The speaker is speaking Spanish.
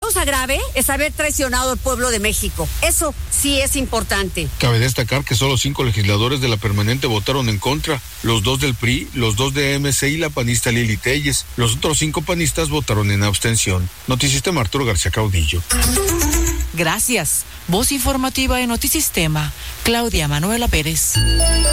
cosa grave es haber traicionado al pueblo de México. Eso sí es importante. Cabe destacar que solo 5 legisladores de la permanente votaron en contra, los 2 del PRI, los 2 de MC y la panista Lili Telles. Los otros 5 panistas votaron en abstención. Notisistema, Arturo García Caudillo. Gracias. Voz informativa en Notisistema, Claudia Manuela Pérez.